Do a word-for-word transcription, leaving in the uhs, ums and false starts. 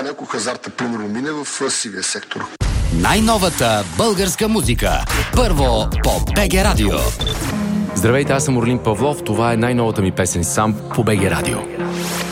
Така някой хазарта, примерно, мине в сивия сектор. Най-новата българска музика. Първо по БГ Радио. Здравейте, аз съм Орлин Павлов. Това е най-новата ми песен сам по БГ Радио.